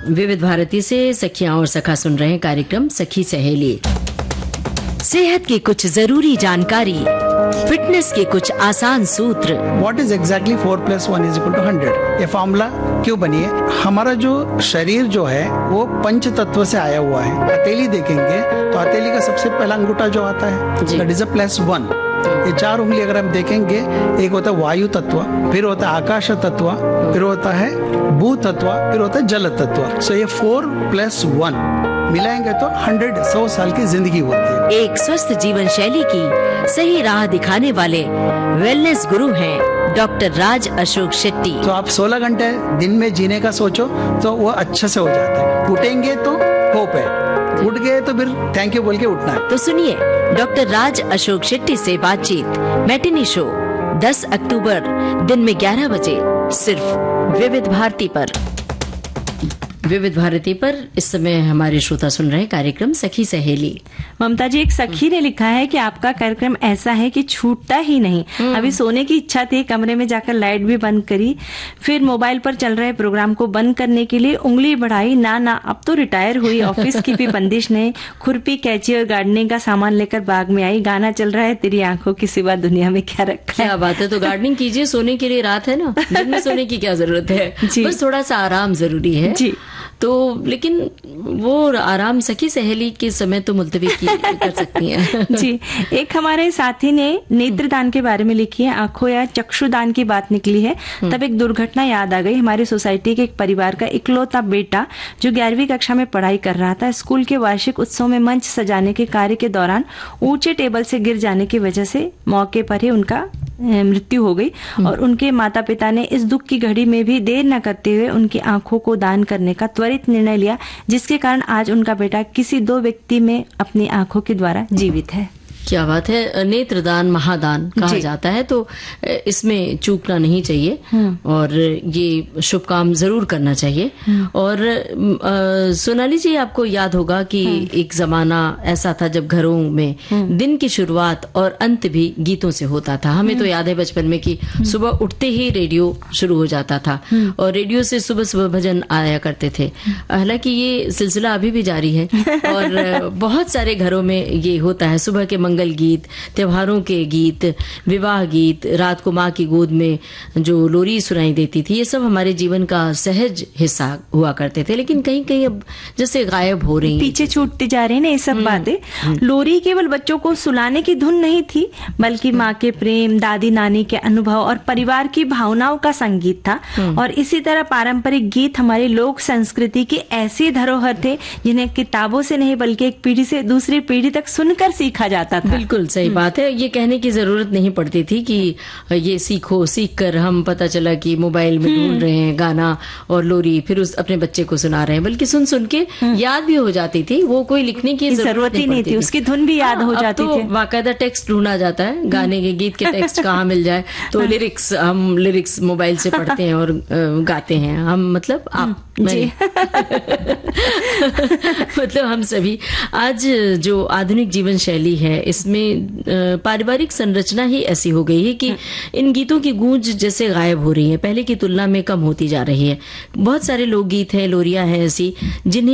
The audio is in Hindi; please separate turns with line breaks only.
विविध भारती से सखियां और सखा सुन रहे हैं कार्यक्रम सखी सहेली। सेहत की कुछ जरूरी जानकारी, फिटनेस के कुछ आसान सूत्र।
What is exactly 4+1 is equal to 100? ये फॉर्मूला क्यों बनी है? हमारा जो शरीर जो है वो पंच तत्व से आया हुआ है। हथेली देखेंगे तो हथेली का सबसे पहला अंगूठा जो आता है that is a +1। ये 4 उंगली अगर हम देखेंगे, एक होता है वायु तत्व, फिर होता है आकाश तत्व, फिर होता है भू तत्व, फिर होता है जल तत्व। सो ये 4+1 मिलाएंगे तो 100 साल की जिंदगी होती है।
एक स्वस्थ जीवन शैली की सही राह दिखाने वाले वेलनेस गुरु हैं डॉक्टर राज अशोक शेट्टी।
तो आप 16 घंटे दिन में जीने का सोचो तो वो अच्छे से हो जाता है। उठेंगे तो होप है, उठ गए तो फिर थैंक यू बोल के उठना है।
तो सुनिए डॉक्टर राज अशोक शेट्टी से बातचीत मैटिनी शो 10 अक्टूबर दिन में 11 बजे सिर्फ विविध भारती पर। विविध भारती पर इस समय हमारे श्रोता सुन रहे हैं कार्यक्रम सखी सहेली।
ममता जी, एक सखी ने लिखा है कि आपका कार्यक्रम ऐसा है कि छूटता ही नहीं। अभी सोने की इच्छा थी, कमरे में जाकर लाइट भी बंद करी, फिर मोबाइल पर चल रहे प्रोग्राम को बंद करने के लिए उंगली बढ़ाई, ना अब तो रिटायर हुई, ऑफिस की भी बंदिश नहीं, खुरपी कैंची और गार्डनिंग का सामान लेकर बाग में आई, गाना चल रहा है तेरी आंखों की सिवा दुनिया में क्या रखा है।
क्या बात है। तो गार्डनिंग कीजिए, सोने के लिए रात है ना, दिन में सोने की क्या जरूरत है, बस थोड़ा सा आराम जरूरी है
जी।
तो लेकिन वो आराम सखी सहेली के समय तो मुलतवी कर सकती हैं।
जी। एक हमारे साथी ने नेत्रदान के बारे में लिखी है, आंखों या चक्षुदान की बात निकली है, तब एक दुर्घटना याद आ गई। हमारी सोसाइटी के एक परिवार का इकलौता बेटा जो 11वीं कक्षा में पढ़ाई कर रहा था, स्कूल के वार्षिक उत्सव में मंच सजाने के कार्य के दौरान ऊंचे टेबल से गिर जाने की वजह से मौके पर ही उनका मृत्यु हो गई और उनके माता पिता ने इस दुख की घड़ी में भी देर न करते हुए उनकी आंखों को दान करने का त्वरित निर्णय लिया, जिसके कारण आज उनका बेटा किसी 2 व्यक्ति में अपनी आंखों के द्वारा जीवित है।
क्या बात है। नेत्रदान महादान कहा जाता है, तो इसमें चूकना नहीं चाहिए और ये शुभ काम जरूर करना चाहिए। और सोनाली जी, आपको याद होगा कि एक जमाना ऐसा था जब घरों में दिन की शुरुआत और अंत भी गीतों से होता था। हमें तो याद है बचपन में कि सुबह उठते ही रेडियो शुरू हो जाता था और रेडियो से सुबह सुबह भजन आया करते थे। हालांकि ये सिलसिला अभी भी जारी है और बहुत सारे घरों में ये होता है। सुबह के मंगल गीत, त्योहारों के गीत, विवाह गीत, रात को माँ की गोद में जो लोरी सुनाई देती थी, ये सब हमारे जीवन का सहज हिस्सा हुआ करते थे। लेकिन कहीं कहीं अब जैसे गायब हो रही,
पीछे छूटती जा रही ना ये सब बातें। लोरी केवल बच्चों को सुलाने की धुन नहीं थी, बल्कि माँ के प्रेम, दादी नानी के अनुभव और परिवार की भावनाओं का संगीत था। और इसी तरह पारंपरिक गीत हमारी लोक संस्कृति की ऐसी धरोहर थे जिन्हें किताबों से नहीं बल्कि एक पीढ़ी से दूसरी पीढ़ी तक सुनकर सीखा जाता था।
बिल्कुल सही बात है। ये कहने की जरूरत नहीं पड़ती थी कि ये सीखो, सीख कर हम पता चला कि मोबाइल में ढूंढ रहे हैं गाना और लोरी, फिर उस अपने बच्चे को सुना रहे हैं, बल्कि सुन सुन के याद भी हो जाती थी। वो कोई लिखने की जरूरत ही नहीं थी,
उसकी धुन भी याद हो जाती थी।
बाकायदा टेक्स्ट ढूंढा जाता है, गाने के गीत के टेक्स्ट कहाँ मिल जाए तो हम लिरिक्स मोबाइल से पढ़ते हैं और गाते हैं हम, मतलब आप मतलब हम सभी। आज जो आधुनिक जीवन शैली है इसमें पारिवारिक संरचना ही ऐसी हो गई है कि इन गीतों की गूंज जैसे गायब हो रही है, पहले की तुलना में कम होती जा रही है। बहुत सारे लोकगीत हैं, लोरियां हैं ऐसी जिन्हें